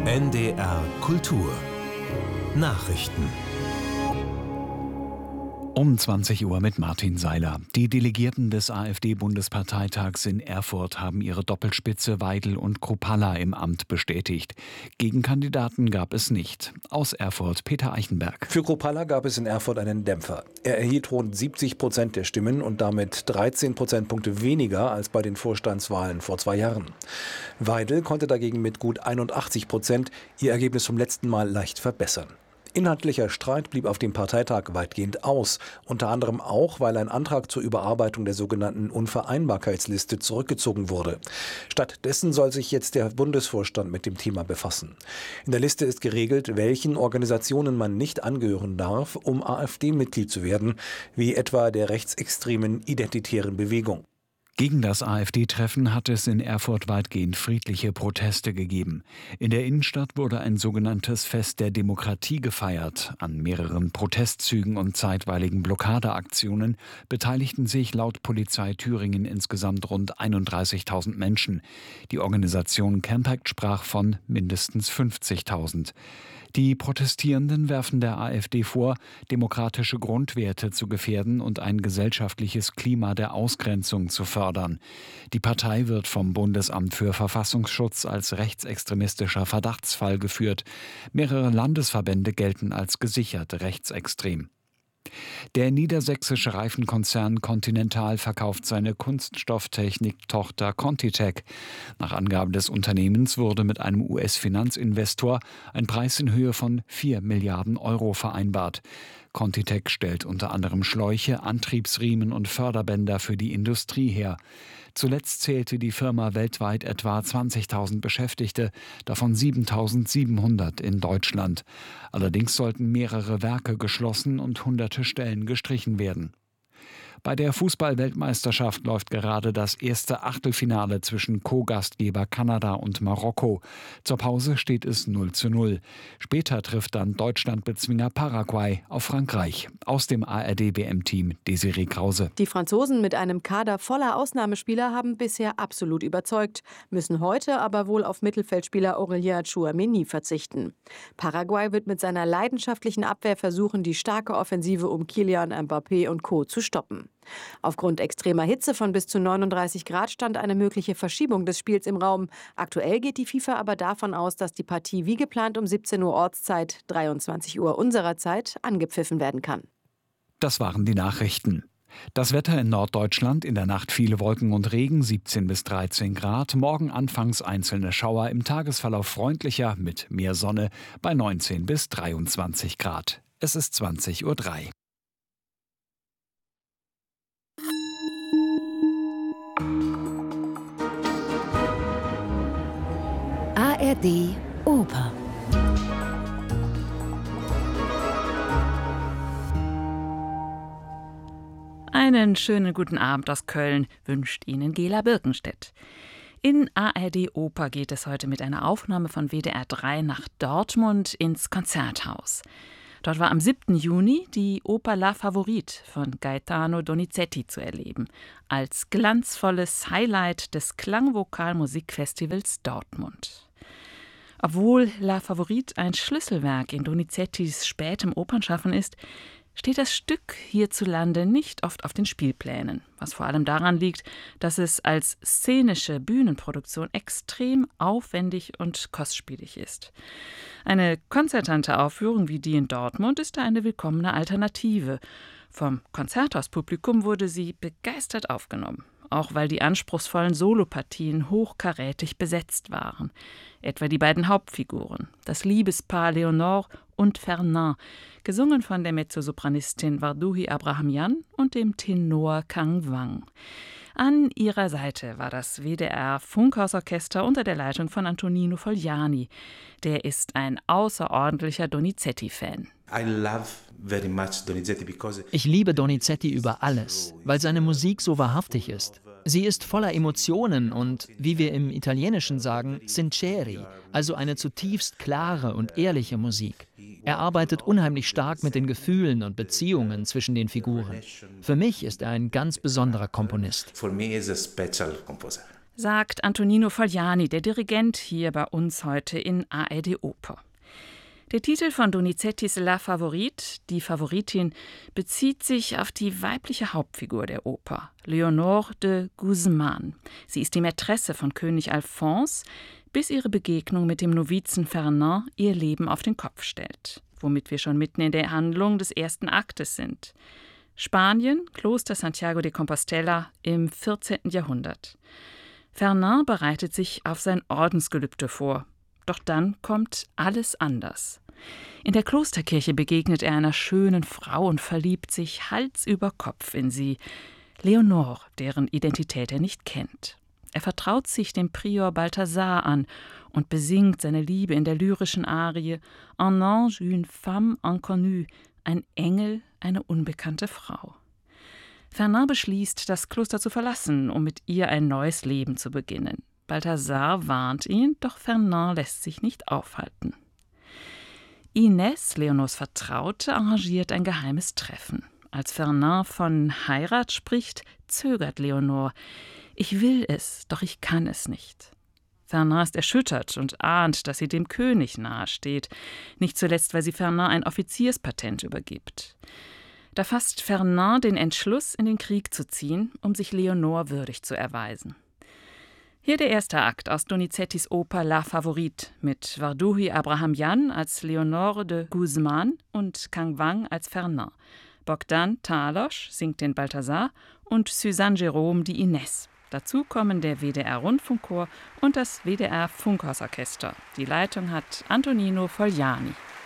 NDR Kultur Nachrichten. Um 20 Uhr mit Martin Seiler. Die Delegierten des AfD-Bundesparteitags in Erfurt haben ihre Doppelspitze Weidel und Kruppalla im Amt bestätigt. Gegenkandidaten gab es nicht. Aus Erfurt Peter Eichenberg. Für Kruppalla gab es in Erfurt einen Dämpfer. Er erhielt rund 70% der Stimmen und damit 13 Prozentpunkte weniger als bei den Vorstandswahlen vor 2 Jahren. Weidel konnte dagegen mit gut 81% ihr Ergebnis vom letzten Mal leicht verbessern. Inhaltlicher Streit blieb auf dem Parteitag weitgehend aus, unter anderem auch, weil ein Antrag zur Überarbeitung der sogenannten Unvereinbarkeitsliste zurückgezogen wurde. Stattdessen soll sich jetzt der Bundesvorstand mit dem Thema befassen. In der Liste ist geregelt, welchen Organisationen man nicht angehören darf, um AfD-Mitglied zu werden, wie etwa der rechtsextremen Identitären Bewegung. Gegen das AfD-Treffen hat es in Erfurt weitgehend friedliche Proteste gegeben. In der Innenstadt wurde ein sogenanntes Fest der Demokratie gefeiert. An mehreren Protestzügen und zeitweiligen Blockadeaktionen beteiligten sich laut Polizei Thüringen insgesamt rund 31.000 Menschen. Die Organisation Campact sprach von mindestens 50.000. Die Protestierenden werfen der AfD vor, demokratische Grundwerte zu gefährden und ein gesellschaftliches Klima der Ausgrenzung zu fördern. Die Partei wird vom Bundesamt für Verfassungsschutz als rechtsextremistischer Verdachtsfall geführt. Mehrere Landesverbände gelten als gesichert rechtsextrem. Der niedersächsische Reifenkonzern Continental verkauft seine Kunststofftechnik-Tochter ContiTech. Nach Angaben des Unternehmens wurde mit einem US-Finanzinvestor ein Preis in Höhe von 4 Milliarden Euro vereinbart. ContiTech stellt unter anderem Schläuche, Antriebsriemen und Förderbänder für die Industrie her. Zuletzt zählte die Firma weltweit etwa 20.000 Beschäftigte, davon 7.700 in Deutschland. Allerdings sollten mehrere Werke geschlossen und hunderte Stellen gestrichen werden. Bei der Fußball-Weltmeisterschaft läuft gerade das erste Achtelfinale zwischen Co-Gastgeber Kanada und Marokko. Zur Pause steht es 0:0. Später trifft dann Deutschland-Bezwinger Paraguay auf Frankreich. Aus dem ARD-WM-Team Desiree Krause. Die Franzosen mit einem Kader voller Ausnahmespieler haben bisher absolut überzeugt, müssen heute aber wohl auf Mittelfeldspieler Aurélien Tchouaméni verzichten. Paraguay wird mit seiner leidenschaftlichen Abwehr versuchen, die starke Offensive um Kylian Mbappé und Co. zu stoppen. Aufgrund extremer Hitze von bis zu 39 Grad stand eine mögliche Verschiebung des Spiels im Raum. Aktuell geht die FIFA aber davon aus, dass die Partie wie geplant um 17 Uhr Ortszeit, 23 Uhr unserer Zeit, angepfiffen werden kann. Das waren die Nachrichten. Das Wetter in Norddeutschland, in der Nacht viele Wolken und Regen, 17 bis 13 Grad. Morgen anfangs einzelne Schauer, im Tagesverlauf freundlicher mit mehr Sonne bei 19 bis 23 Grad. Es ist 20:03 Uhr. ARD Oper. Einen schönen guten Abend aus Köln wünscht Ihnen Gela Birkenstedt. In ARD Oper geht es heute mit einer Aufnahme von WDR 3 nach Dortmund ins Konzerthaus. Dort war am 7. Juni die Oper La Favorite von Gaetano Donizetti zu erleben, als glanzvolles Highlight des Klangvokalmusikfestivals Dortmund. Obwohl La Favorite ein Schlüsselwerk in Donizettis spätem Opernschaffen ist, steht das Stück hierzulande nicht oft auf den Spielplänen, was vor allem daran liegt, dass es als szenische Bühnenproduktion extrem aufwendig und kostspielig ist. Eine konzertante Aufführung wie die in Dortmund ist da eine willkommene Alternative. Vom Konzerthauspublikum wurde sie begeistert aufgenommen, auch weil die anspruchsvollen Solopartien hochkarätig besetzt waren. Etwa die beiden Hauptfiguren, das Liebespaar Leonore und Fernand, gesungen von der Mezzosopranistin Varduhi Abrahamian und dem Tenor Kang Wang. An ihrer Seite war das WDR Funkhausorchester unter der Leitung von Antonino Fogliani. Der ist ein außerordentlicher Donizetti-Fan. Ich liebe Donizetti über alles, weil seine Musik so wahrhaftig ist. Sie ist voller Emotionen und, wie wir im Italienischen sagen, sinceri, also eine zutiefst klare und ehrliche Musik. Er arbeitet unheimlich stark mit den Gefühlen und Beziehungen zwischen den Figuren. Für mich ist er ein ganz besonderer Komponist. sagt Antonino Fogliani, der Dirigent hier bei uns heute in ARD Oper. Der Titel von Donizettis La Favorite, die Favoritin, bezieht sich auf die weibliche Hauptfigur der Oper, Leonore de Guzman. Sie ist die Mätresse von König Alphonse, bis ihre Begegnung mit dem Novizen Fernand ihr Leben auf den Kopf stellt, womit wir schon mitten in der Handlung des ersten Aktes sind. Spanien, Kloster Santiago de Compostela im 14. Jahrhundert. Fernand bereitet sich auf sein Ordensgelübde vor. Doch dann kommt alles anders. In der Klosterkirche begegnet er einer schönen Frau und verliebt sich Hals über Kopf in sie, Leonore, deren Identität er nicht kennt. Er vertraut sich dem Prior Balthasar an und besingt seine Liebe in der lyrischen Arie Un ange, une femme inconnue, ein Engel, eine unbekannte Frau. Fernand beschließt, das Kloster zu verlassen, um mit ihr ein neues Leben zu beginnen. Balthasar warnt ihn, doch Fernand lässt sich nicht aufhalten. Inès, Leonors Vertraute, arrangiert ein geheimes Treffen. Als Fernand von Heirat spricht, zögert Leonore. Ich will es, doch ich kann es nicht. Fernand ist erschüttert und ahnt, dass sie dem König nahesteht, nicht zuletzt, weil sie Fernand ein Offizierspatent übergibt. Da fasst Fernand den Entschluss, in den Krieg zu ziehen, um sich Leonore würdig zu erweisen. Hier der erste Akt aus Donizettis Oper La Favorite mit Varduhi Abrahamian als Leonore de Guzman und Kang Wang als Fernand. Bogdan Talosch singt den Balthasar und Suzanne Jerome die Inès. Dazu kommen der WDR-Rundfunkchor und das WDR-Funkhausorchester. Die Leitung hat Antonino Fogliani.